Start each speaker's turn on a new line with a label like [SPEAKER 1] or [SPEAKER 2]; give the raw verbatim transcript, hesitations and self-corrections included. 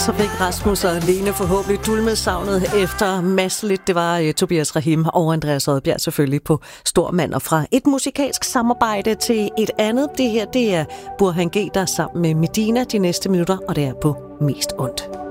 [SPEAKER 1] Så fik Rasmus og Lene forhåbentlig dulmet savnet efter Mads lidt. Det var uh, Tobias Rahim og Andreas Odbjerg selvfølgelig på Stormand. Og fra et musikalsk samarbejde til et andet. Det her, det er Burhan G, der er sammen med Medina de næste minutter, og det er på Mest Ondt.